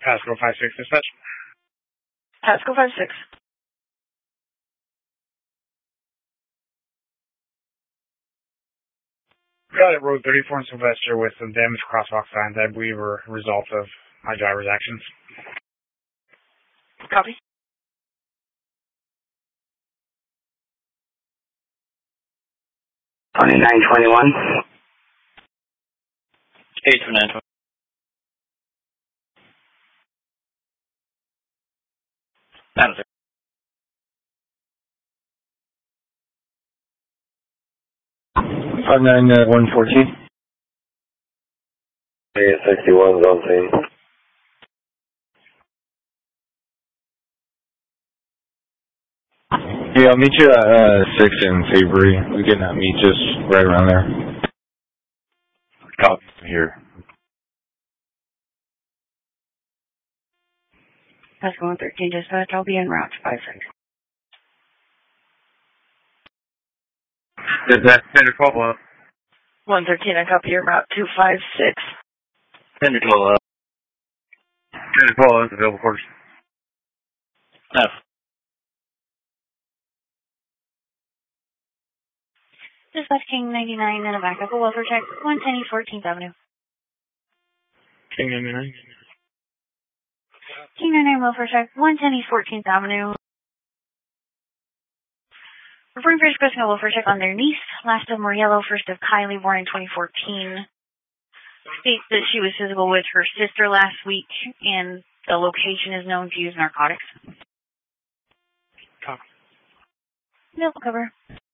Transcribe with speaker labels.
Speaker 1: Pasco 5-6 dispatch.
Speaker 2: Pasco 5-6.
Speaker 1: Got it, Road 34 in Sylvester with some damaged crosswalk signs I believe were a result of my driver's actions.
Speaker 2: Copy.
Speaker 3: $29.21.
Speaker 4: 829. Answer.
Speaker 5: 59114.
Speaker 3: 61 is on scene.
Speaker 5: Yeah, I'll meet you at 6 in Savory. We can meet just right around there.
Speaker 6: Copy here.
Speaker 2: Pasco 113 dispatch. I'll be en route to 5-6.
Speaker 1: Dispatch, Standard 12 up.
Speaker 2: 113, I copy your route to 5-6.
Speaker 4: Standard 12 up.
Speaker 1: Standard 12 is available quarters.
Speaker 4: F.
Speaker 2: Dispatch King 99 and a backup, a welfare check, 110 East 14th Avenue.
Speaker 1: King 99.
Speaker 2: King 99 welfare check, 110 East 14th Avenue. Referring for expressing a welfare check on their niece, last of Moriello, first of Kylie, born in 2014. States that she was physical with her sister last week, and the location is known to use narcotics.
Speaker 1: Copy.
Speaker 2: Vehicle cover.